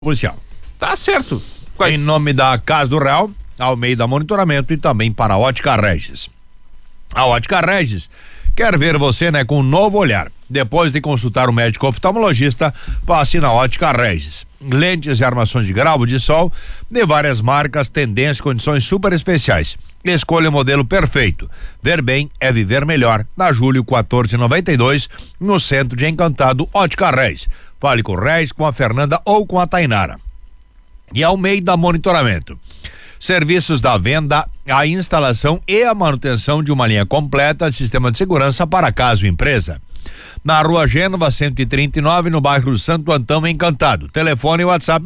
policial. Tá certo. Em nome da Casa do Real, Almeida Monitoramento e também para a Ótica Regis. A Ótica Regis quer ver você, com um novo olhar. Depois de consultar o médico oftalmologista, passe na Ótica Regis. Lentes e armações de grau de sol de várias marcas, tendências, condições super especiais. Escolha o modelo perfeito. Ver bem é viver melhor. Na Júlio 1492, no centro de Encantado, Ótica Regis. Fale com o Reis, com a Fernanda ou com a Tainara. E Almeida Monitoramento. Serviços da venda, a instalação e a manutenção de uma linha completa de sistema de segurança para casa ou empresa. Na Rua Gênova 139, no bairro Santo Antão, Encantado. Telefone e WhatsApp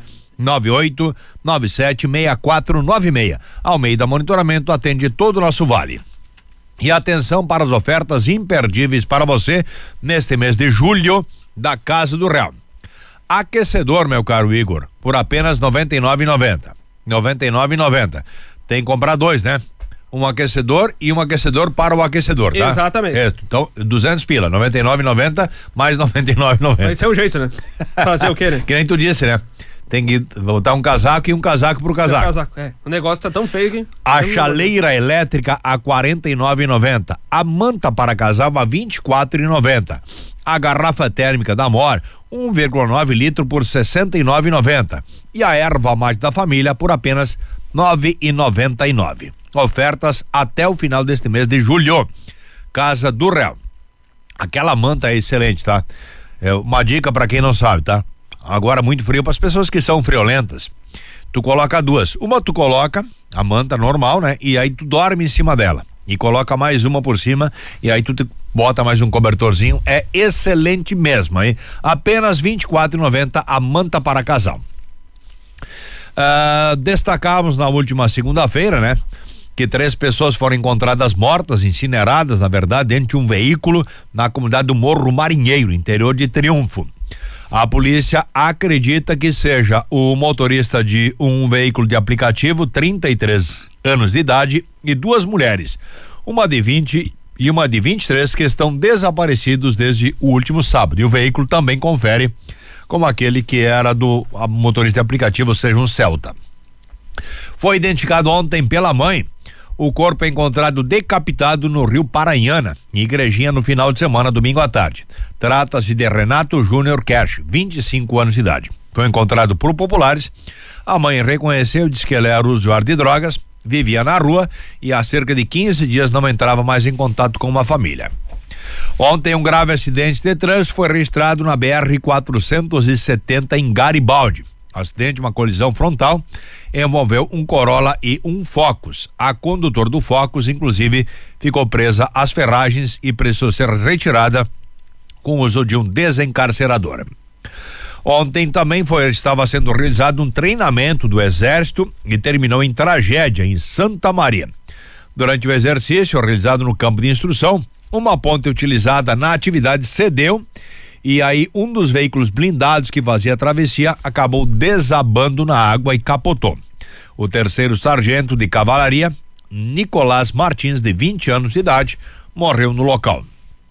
998976496. Almeida Monitoramento atende todo o nosso vale. E atenção para as ofertas imperdíveis para você neste mês de julho da Casa do Real. Aquecedor, meu caro Igor, por apenas R$ 99,90. R$ 99,90. Tem que comprar dois, né? Um aquecedor e um aquecedor para o aquecedor, tá? Exatamente. Então, 200 pila, 99,90 mais 99,90. Esse é o jeito, né? Fazer o quê, né? Que nem tu disse, né? Tem que botar um casaco e um casaco pro casaco. O negócio tá tão feio que... A chaleira elétrica a R$ 49,90. A manta para casal a R$ 24,90. A garrafa térmica da Mor, 1,9 litro por R$ 69,90. E a erva mate da família por apenas R$ 9,99. Ofertas até o final deste mês de julho. Casa do Real. Aquela manta é excelente, tá? É uma dica para quem não sabe, tá? Agora muito frio para as pessoas que são friolentas. Tu coloca duas. Uma tu coloca a manta normal, né? E aí tu dorme em cima dela. E coloca mais uma por cima e aí tu bota mais um cobertorzinho. É excelente mesmo, hein? Apenas R$ 24,90 a manta para casal. Destacamos na última segunda-feira, né? Que 3 pessoas foram encontradas mortas, incineradas, na verdade, dentro de um veículo na comunidade do Morro Marinheiro, interior de Triunfo. A polícia acredita que seja o motorista de um veículo de aplicativo, 33 anos de idade, e 2 mulheres, uma de 20 e uma de 23, que estão desaparecidos desde o último sábado. E o veículo também confere como aquele que era do motorista de aplicativo, ou seja, um Celta. Foi identificado ontem pela mãe. O corpo é encontrado decapitado no Rio Paranhana, em Igrejinha, no final de semana, domingo à tarde. Trata-se de Renato Júnior Kersh, 25 anos de idade. Foi encontrado por populares. A mãe reconheceu e disse que ele era usuário de drogas, vivia na rua e há cerca de 15 dias não entrava mais em contato com uma família. Ontem, um grave acidente de trânsito foi registrado na BR-470 em Garibaldi. Acidente, uma colisão frontal, envolveu um Corolla e um Focus. A condutor do Focus, inclusive, ficou presa às ferragens e precisou ser retirada com o uso de um desencarcerador. Ontem também estava sendo realizado um treinamento do Exército e terminou em tragédia em Santa Maria. Durante o exercício realizado no campo de instrução, uma ponte utilizada na atividade cedeu. E aí um dos veículos blindados que fazia a travessia acabou desabando na água e capotou. O 3º sargento de cavalaria, Nicolás Martins, de 20 anos de idade, morreu no local.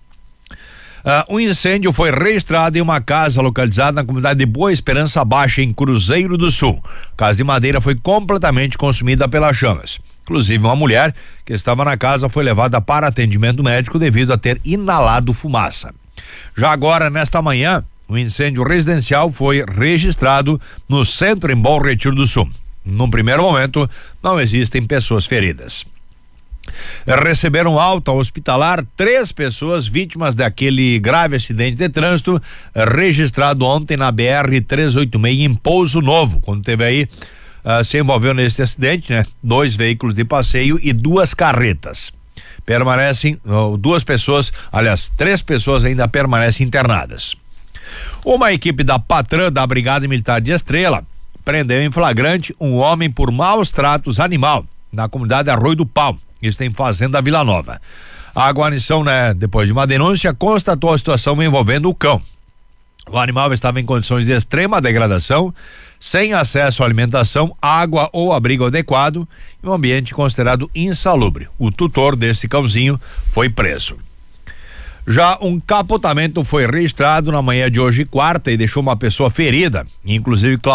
Um incêndio foi registrado em uma casa localizada na comunidade de Boa Esperança Baixa, em Cruzeiro do Sul. A casa de madeira foi completamente consumida pelas chamas. Inclusive, uma mulher que estava na casa foi levada para atendimento médico devido a ter inalado fumaça. Já agora, nesta manhã, um incêndio residencial foi registrado no centro, em Bom Retiro do Sul. Num primeiro momento, não existem pessoas feridas. Receberam alta hospitalar 3 pessoas vítimas daquele grave acidente de trânsito registrado ontem na BR-386 em Pouso Novo, quando teve aí, se envolveu nesse acidente, né? 2 veículos de passeio e 2 carretas. Permanecem 2 pessoas, aliás, 3 pessoas ainda permanecem internadas. Uma equipe da Patran da Brigada Militar de Estrela prendeu em flagrante um homem por maus tratos animal na comunidade Arroio do Pau. Isso em Fazenda Vila Nova. A guarnição, depois de uma denúncia, constatou a situação envolvendo o cão. O animal estava em condições de extrema degradação, sem acesso à alimentação, água ou abrigo adequado, em um ambiente considerado insalubre. O tutor desse cãozinho foi preso. Já um capotamento foi registrado na manhã de hoje, quarta, e deixou uma pessoa ferida, inclusive